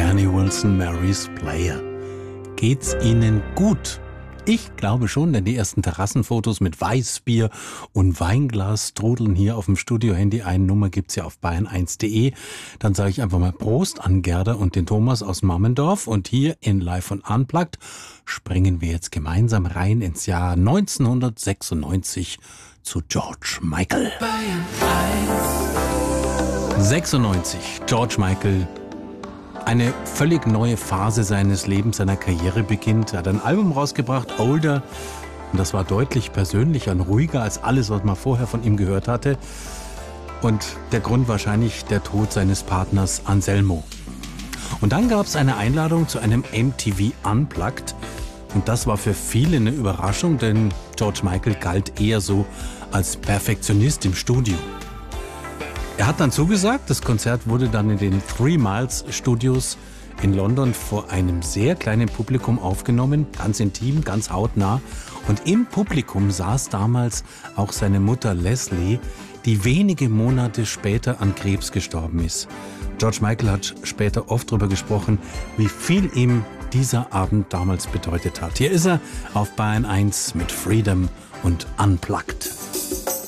Danny Wilson, Mary's Player. Geht's Ihnen gut? Ich glaube schon, denn die ersten Terrassenfotos mit Weißbier und Weinglas trudeln hier auf dem Studio-Handy ein. Nummer gibt's ja auf bayern1.de. Dann sage ich einfach mal Prost an Gerda und den Thomas aus Mammendorf. Und hier in Live und Unplugged springen wir jetzt gemeinsam rein ins Jahr 1996 zu George Michael. Bayern 96, George Michael. Eine völlig neue Phase seines Lebens, seiner Karriere beginnt. Er hat ein Album rausgebracht, Older. Und das war deutlich persönlicher und ruhiger als alles, was man vorher von ihm gehört hatte. Und der Grund wahrscheinlich der Tod seines Partners Anselmo. Und dann gab es eine Einladung zu einem MTV Unplugged. Und das war für viele eine Überraschung, denn George Michael galt eher so als Perfektionist im Studio. Er hat dann zugesagt, das Konzert wurde dann in den 3 Miles Studios in London vor einem sehr kleinen Publikum aufgenommen, ganz intim, ganz hautnah. Und im Publikum saß damals auch seine Mutter Leslie, die wenige Monate später an Krebs gestorben ist. George Michael hat später oft darüber gesprochen, wie viel ihm dieser Abend damals bedeutet hat. Hier ist er auf Bayern 1 mit Freedom und Unplugged.